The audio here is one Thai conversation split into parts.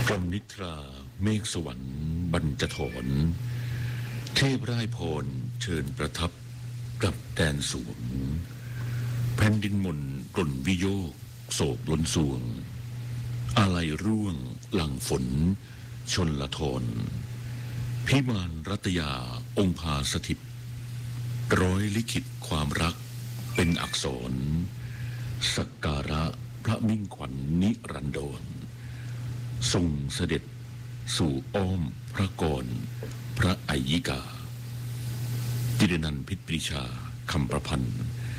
รมนิทราเมฆสวรรค์บรรจถรเทพร่ายพรเชิญประทับกับแดนสวงแผ่นดินมนกล่นวิโยกโศกล้นสวงอาลัยร่วงหลังฝนชนละทนพิมานรัตยาองค์พาสถิตร้อยลิขิตความรักเป็นอักษรสักการะพระมิ่งขวัญนิรันดรทรงเสด็จสู่อ้อมพระกรพระอัยยิกาจิรนันท์พิษปรีชาคำประพันธ์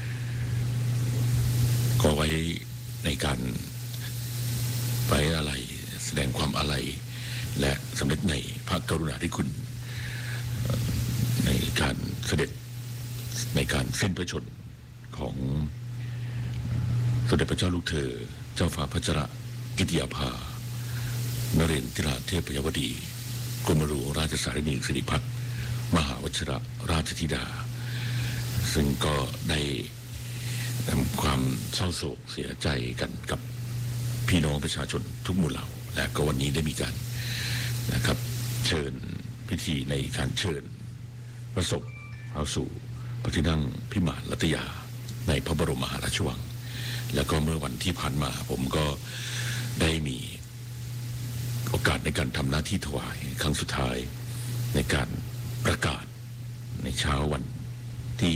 ก็ไว้ในการไว้อะไรแสดงความอาลัยและสำนึกในพระกรุณาธิคุณในการเสด็จในการสิ้นพระชนม์ของสมเด็จพระเจ้าลูกเธอเจ้าฟ้าพัชรกิติยาภานเรนทิราเทพยวดีกรมหลวงราชสารินีสิริพัฒน์มหาวชิรราชธิดาซึ่งก็ได้ทำความเศร้าโศกเสียใจกันกับพี่น้องประชาชนทุกหมู่เหล่าและก็วันนี้ได้มีการนะครับเชิญพิธีในการเชิญพระศพเข้าสู่พระที่นั่งพิมานรัตยาในพระบรมมหาราชวังแล้วก็เมื่อวันที่ผ่านมาผมก็ได้มีโอกาสในการทำหน้าที่ถวายครั้งสุดท้ายในการประกาศในเช้าวันที่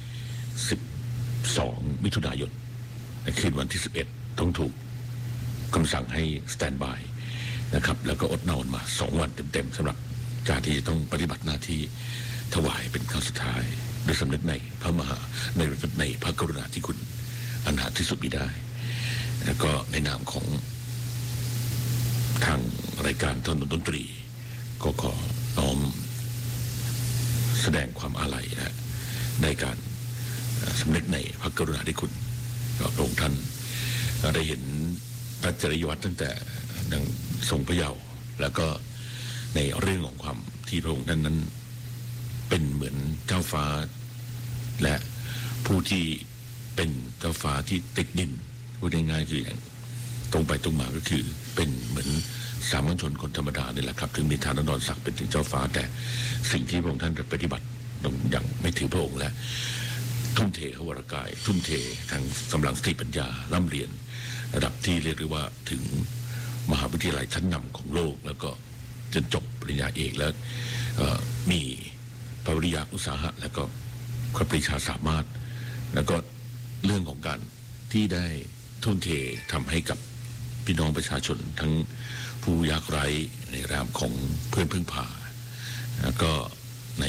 12มิถุนายนในคืนวันที่11ต้องถูกคำสั่งให้สแตนด์บายนะครับแล้วก็อดนอนมา2วันเต็มๆสำหรับการที่จะต้องปฏิบัติหน้าที่ถวายเป็นครั้งสุดท้ายโดยสำนึกในพระมหาในพระกรุณาธิคุณอันหาที่สุดมิได้แล้วก็ในนามของทางรายการต้นดนตรีก็ขอน้อมแสดงความอาลัยนะในการสำนึกในพระกรุณาธิคุณพระองค์ท่านได้เห็นพระจริยวัตรตั้งแต่ดังทรงพระเยาว์แล้วก็ในเรื่องของความที่พระองค์ท่านนั้นเป็นเหมือนเจ้าฟ้าและผู้ที่เป็นเจ้าฟ้าที่ติดดินพูดง่ายๆคืออย่างตรงไปตรงมาก็คือเป็นเหมือนสามัญชนคนธรรมดานี่แหละครับถึงมีฐานะนอนศักดิ์เป็นถึงเจ้าฟ้าแต่สิ่งที่พระองค์ท่านปฏิบัติอย่างไม่ถือพระองค์และทุ่มเทพระวรกายทุ่มเททางกำลังสติปัญญาร่ำเรียนระดับที่เรียกได้ว่าถึงมหาวิทยาลัยชั้นนำของโลกแล้วก็จนจบปริญญาเอกแล้วมีปริญญาอุตสาหะแล้วก็พระปรีชาสามารถแล้วก็เรื่องของการที่ได้ทุ่มเททำให้กับพี่น้องประชาชนทั้งผู้ยากไร้ในรามของเพื่อนพึ่งพาแล้วก็ใน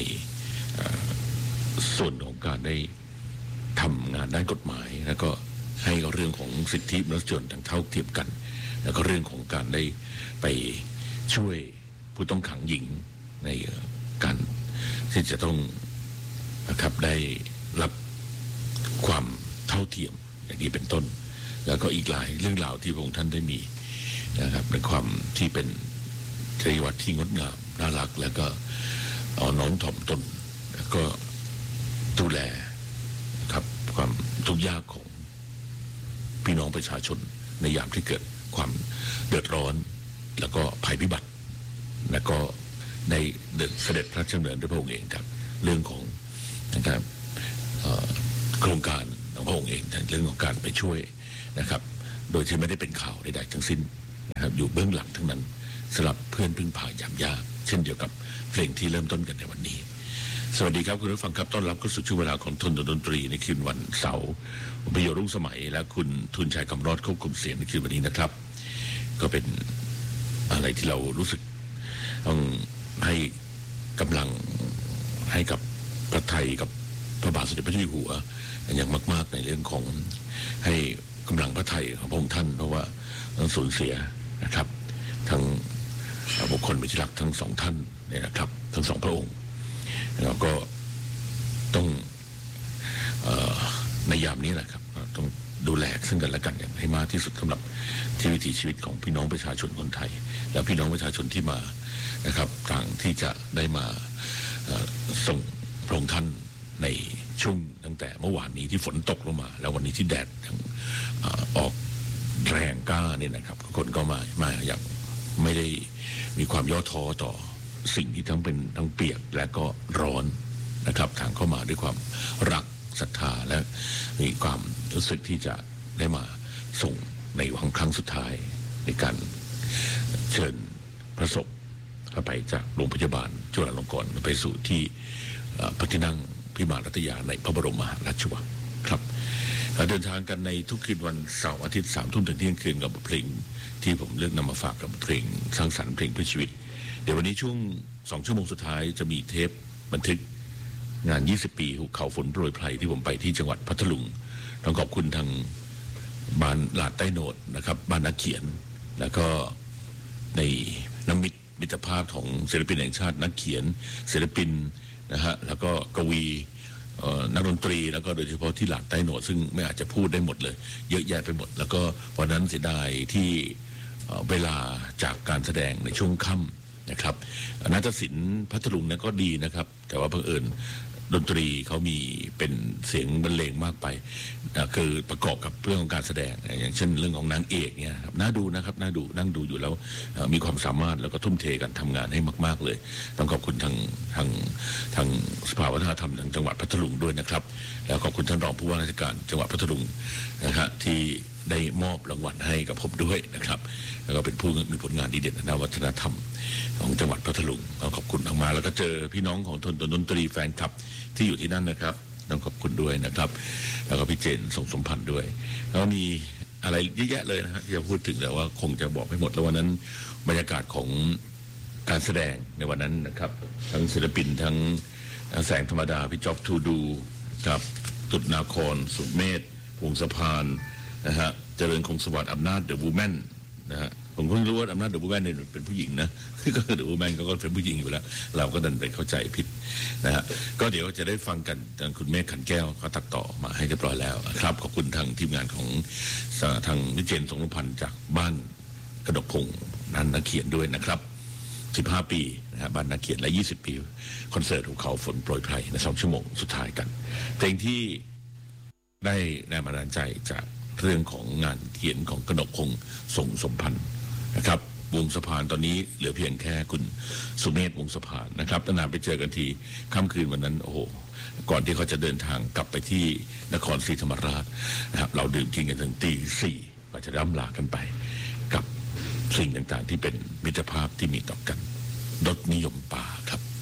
ส่วนของการได้ทำงานด้านกฎหมายแล้วก็ให้เรื่องของสิทธิมนุษยชนทั้งเท่าเทียมกันแล้วก็เรื่องของการได้ไปช่วยผู้ต้องขังหญิงในการที่จะต้องนะครับได้รับความเท่าเทียมอย่างนี้เป็นต้นแล้วก็อีกหลายเรื่องราวที่พระองค์ท่านได้มีนะครับในความที่เป็นจริยวัตรที่งดงามน่ารักแล้วก็น้อมถ่อมตนแล้วก็ดูแลครับความทุกข์ยากของพี่น้องประชาชนในยามที่เกิดความเดือดร้อนแล้วก็ภัยพิบัติแล้วก็ได้เสด็จพระราชดำเนินด้วยพระองค์เองครับเรื่องของนะครับโครงการของพระองค์เองเรื่องของการไปช่วยนะครับโดยที่ไม่ได้เป็นข่าวใดๆทั้งสิ้นนะครับอยู่เบื้องหลังทั้งนั้นสำหรับเพื่อนพึ่งพายามยากเช่นเดียวกับเพลงที่เริ่มต้นกันในวันนี้สวัสดีครับคุณผู้ฟังครับต้อนรับเข้าสู่ช่วงเวลาของทนดนตรีในคืนวันเสาร์ประโยชน์รุ่งสมัยและคุณทุนชัยคำรอดควบคุมเสียงในคืนวันนี้นะครับก็เป็นอะไรที่เรารู้สึกต้องให้กำลังให้กับพระไทยกับพระบาทสมเด็จพระเจ้าอยู่หัวอย่างมากๆในเรื่องของให้กำลังพระไทยของพระองค์ท่านเพราะว่าต้องสูญเสียนะครับทั้งบุคคลมีที่รักทั้งสองท่านเนี่ยนะครับทั้งสองพระองค์แล้วก็ต้องในยามนี้แหละครับต้องดูแลซึ่งกันและกันอย่างให้มากที่สุดสำหรับที่วิถีชีวิตของพี่น้องประชาชนคนไทยและพี่น้องประชาชนที่มานะครับต่างที่จะได้มาส่งพระองค์ท่านในช่วงตั้งแต่เมื่อวานนี้ที่ฝนตกลงมาแล้ววันนี้ที่แดดออกแรงกล้าเนี่ยนะครับคนก็มาอย่างไม่ได้มีความย่อท้อต่อสิ่งที่ทั้งเปียกและก็ร้อนนะครับทางเข้ามาด้วยความรักศรัทธาและมีความรู้สึกที่จะได้มาส่งในวันครั้งสุดท้ายในการเชิญพระศพเข้าไปจากโรงพยาบาลจุฬาลงกรณ์ไปสู่ที่พระที่นั่งพิมานรัตยาในพระบรมมหาราชวังครับเดินทางกันในทุกคืนวันเสาร์อาทิตย์3 ทุ่มถึงเที่ยงคืนกับบทเพลงที่ผมเลือกนำมาฝากกับเพลงสร้างสรรค์เพลงเพื่อชีวิตเดี๋ยววันนี้ช่วง2 ชั่วโมงสุดท้ายจะมีเทปบันทึกงาน20 ปีหุบเขาฝนโปรยไพรที่ผมไปที่จังหวัดพัทลุงต้องขอบคุณทางบ้านลาดใต้โหนดนะครับบ้านนักเขียนแล้วก็ในน้ำมิตรภาพของศิลปินแห่งชาตินักเขียนศิลปินนะฮะแล้วก็กวีนักดนตรีแล้วก็โดยเฉพาะที่หลาดใต้โหนดซึ่งไม่อาจจะพูดได้หมดเลยเยอะแยะไปหมดแล้วก็วันนั้นเสียดายที่เวลาจากการแสดงในช่วงค่ำนะครับนาฏศิลป์พัทลุงเนี่ยก็ดีนะครับแต่ว่าบังเอิญดนตรีเขามีเป็นเสียงบรรเลงมากไปคือประกอบกับเรื่องของการแสดงอย่างเช่นเรื่องของนางเอกเนี่ยครับน่าดูนะครับน่าดูนั่งดูอยู่แล้วมีความสามารถแล้วก็ทุ่มเทกันทำงานให้มากๆเลยต้องขอบคุณทางสภาวัฒนธรรมทางจังหวัดพัทลุงด้วยนะครับแล้วขอบคุณท่านรองผู้ว่าราชการจังหวัดพัทลุงนะฮะที่ได้มอบรางวัลให้กับผมด้วยนะครับแล้วก็เป็นผู้มีผลงานดีเด่นทางวัฒนธรรมของจังหวัดพัทลุงขอบคุณมากๆแล้วก็เจอพี่น้องของดนตรีแฟนคลับที่อยู่ที่นั่นนะครับต้องขอบคุณด้วยนะครับแล้วก็พี่เจนส่งสมพันธ์ด้วยแล้วมีอะไรเยอะแยะเลยนะฮะที่จะพูดถึงแต่ว่าคงจะบอกไม่หมดแล้ววันนั้นบรรยากาศของการแสดงในวันนั้นนะครับทั้งศิลปินทั้งแสงธรรมดาพี่จ๊อบทูดูกับตุดนาครสุเมธวงสะพานนะฮะเจริญคงสวัสดิ์อำนาจเดอะวูแมนนะฮะผมเพิ่งรู้ว่าอำนาจเดอะวูแมนเนี่ยเป็นผู้หญิงนะก็เดอะวูแมนก็เป็นผู้หญิงอยู่แล้วเราก็ดันไปเข้าใจผิดนะฮะก็เดี๋ยวจะได้ฟังกันทางคุณเมฆขันแก้วเขาตัดต่อมาให้เรียบร้อยแล้วครับขอบคุณทางทีมงานของทางนิเจนสงพันธ์จากบ้านกระดกพงนั้นนักเขียนด้วยนะครับ15 ปีนะฮะบ้านนักเขียนและ20 ปีคอนเสิร์ตของเขาฝนโปรยไพรใน2 ชั่วโมงสุดท้ายกันเพลงที่ได้แรงบันดาลใจจากเรื่องของงานเขียนของกนกพงษ์ส่งสมพันธ์นะครับวงสะพานตอนนี้เหลือเพียงแค่คุณสุเมธวงสะพานนะครับนานๆไปเจอกันทีค่ำคืนวันนั้นโอ้โหก่อนที่เขาจะเดินทางกลับไปที่นครศรีธรรมราชนะครับเราดื่มกินกันถึงตี 4ก็จะร่ำลากันไปกับสิ่งต่างๆที่เป็นมิตรภาพที่มีต่อกันรสนิยมป่าครับ